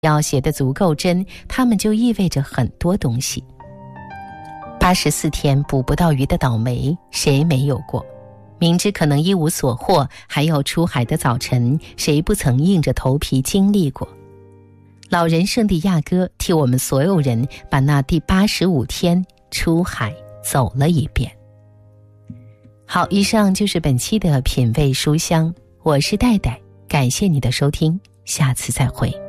要写得足够真，它们就意味着很多东西。84天捕不到鱼的倒霉，谁没有过？明知可能一无所获，还要出海的早晨，谁不曾硬着头皮经历过？老人圣地亚哥替我们所有人把那第85天出海走了一遍。好，以上就是本期的品味书香，我是戴戴，感谢你的收听，下次再会。